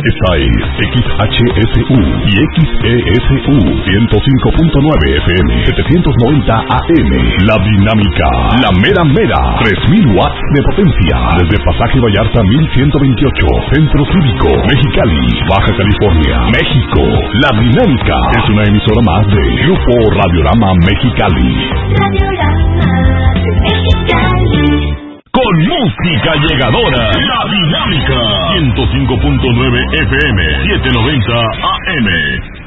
Esta es XHSU y XESU 105.9 FM, 790 AM. La Dinámica, la mera mera, 3000 watts de potencia. Desde Pasaje Vallarta 1128, Centro Cívico, Mexicali, Baja California, México. La Dinámica es una emisora más de Grupo Radiorama Mexicali. Radiorama Mexicali. Con música llegadora, La Dinámica 105.9 FM, 790 AM.